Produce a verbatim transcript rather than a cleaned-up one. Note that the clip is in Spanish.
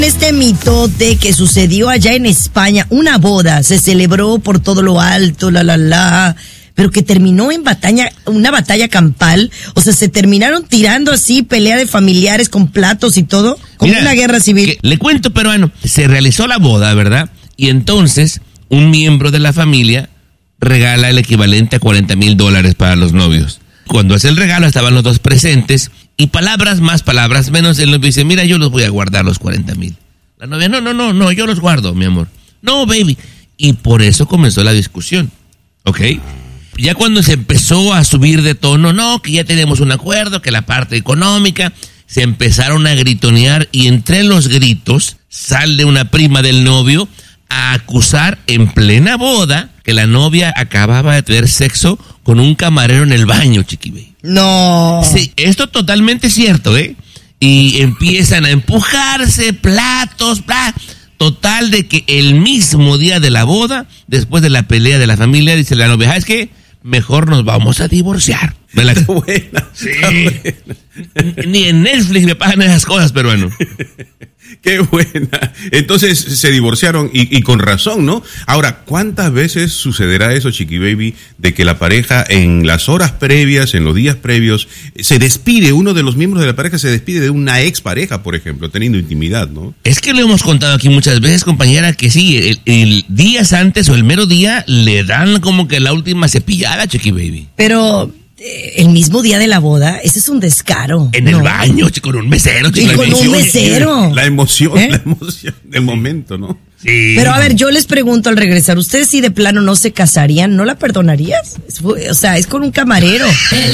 Este mitote que sucedió allá en España, una boda, se celebró por todo lo alto, la la la, pero que terminó en batalla, una batalla campal, o sea, se terminaron tirando así, pelea de familiares con platos y todo, como Mira, una guerra civil. Le cuento, peruano, se realizó la boda, ¿verdad? Y entonces, un miembro de la familia regala el equivalente a cuarenta mil dólares para los novios. Cuando hace el regalo estaban los dos presentes y palabras más, palabras menos, él nos dice, mira, yo los voy a guardar los cuarenta mil. La novia, no, no, no, no, yo los guardo, mi amor. No, baby. Y por eso comenzó la discusión, ¿ok? Ya cuando se empezó a subir de tono, no, que ya tenemos un acuerdo, que la parte económica, se empezaron a gritonear y entre los gritos sale una prima del novio a acusar en plena boda que la novia acababa de tener sexo con un camarero en el baño, chiquibé. No. Sí, esto totalmente cierto, ¿eh? Y empiezan a empujarse, platos, bla. Total de que el mismo día de la boda, después de la pelea de la familia, dice la novia, ¿sabes qué? Mejor nos vamos a divorciar. La... Está buena. Sí. Está buena. Ni en Netflix me pagan esas cosas, peruano. Qué buena. Entonces se divorciaron y, y con razón, ¿no? Ahora, ¿cuántas veces sucederá eso, Chiqui Baby, de que la pareja en las horas previas, en los días previos, se despide, uno de los miembros de la pareja se despide de una expareja, por ejemplo, teniendo intimidad, ¿no? Es que lo hemos contado aquí muchas veces, compañera, que sí, el, el días antes o el mero día le dan como que la última cepillada, Chiqui Baby. Pero... el mismo día de la boda, ese es un descaro. En ¿no? el baño, con un mesero. Y con un mesero. La emoción, ¿Eh? la emoción del momento, ¿no? Sí. Pero a ver, yo les pregunto al regresar, ¿ustedes si de plano no se casarían, no la perdonarías? O sea, es con un camarero.